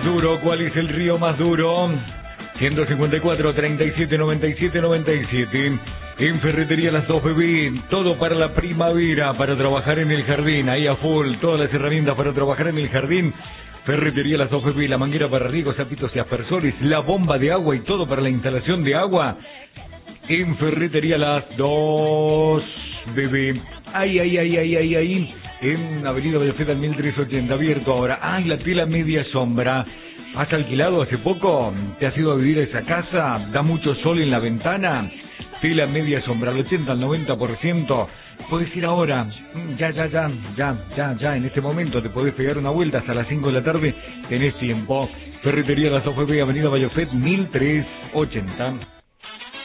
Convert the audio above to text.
más duro? ¿Cuál es el río más duro? 154 37 97 97. En Ferretería Las Dos Bebé, todo para la primavera, para trabajar en el jardín, ahí a full, todas las herramientas para trabajar en el jardín. Ferretería Las Dos Bebé, la manguera para riegos, zapitos y aspersores, la bomba de agua y todo para la instalación de agua. En Ferretería Las Dos Bebé. Ahí. En Avenida Bellafed al 1380, abierto ahora. Ay, la tela media sombra. ¿Has alquilado hace poco? ¿Te has ido a vivir a esa casa? ¿Da mucho sol en la ventana? Tela media sombra, al 80 al 90%. Puedes ir ahora. Ya. En este momento te podés pegar una vuelta hasta las 5 de la tarde. Tenés tiempo. Ferretería Las Dos Bebé, Avenida Bellafed 1380.